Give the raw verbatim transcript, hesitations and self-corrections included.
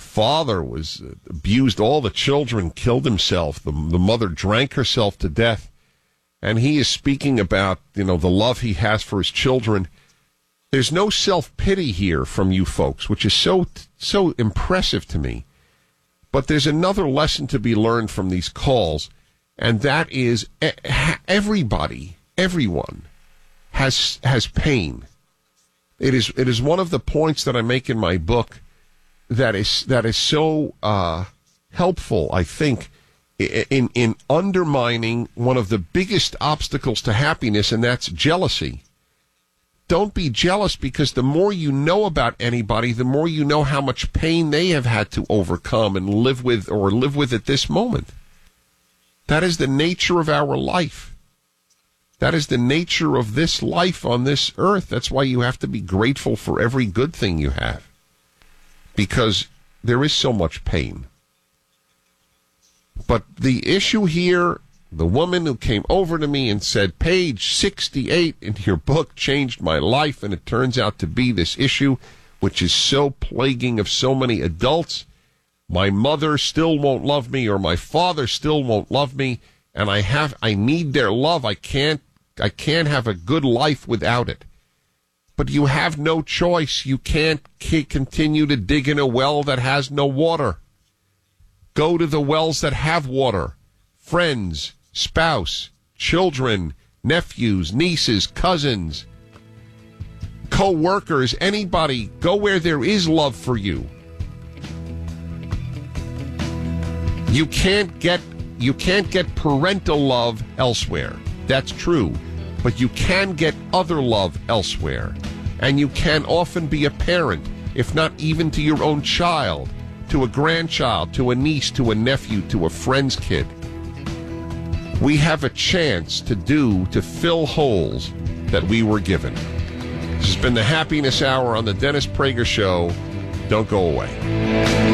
father was uh, abused all the children, killed himself. The, the mother drank herself to death. And he is speaking about, you know, the love he has for his children. There's no self-pity here from you folks, which is so, so impressive to me. But there's another lesson to be learned from these calls, and that is everybody, everyone has has pain. It is it is one of the points that I make in my book that is that is so uh, helpful, I think, in in undermining one of the biggest obstacles to happiness, and that's jealousy. Don't be jealous, because the more you know about anybody, the more you know how much pain they have had to overcome and live with, or live with at this moment. That is the nature of our life. That is the nature of this life on this earth. That's why you have to be grateful for every good thing you have, because there is so much pain. But the issue here, the woman who came over to me and said, page sixty-eight in your book changed my life, and it turns out to be this issue, which is so plaguing of so many adults. My mother still won't love me, or my father still won't love me, and I have, I need their love. I can't, I can't have a good life without it. But you have no choice. You can't c- continue to dig in a well that has no water. Go to the wells that have water. Friends, spouse, children, nephews, nieces, cousins, co-workers, anybody. Go where there is love for you. You can't get you can't get parental love elsewhere. That's true. But you can get other love elsewhere. And you can often be a parent, if not even to your own child, to a grandchild, to a niece, to a nephew, to a friend's kid. We have a chance to do, to fill holes that we were given. This has been the Happiness Hour on the Dennis Prager Show. Don't go away.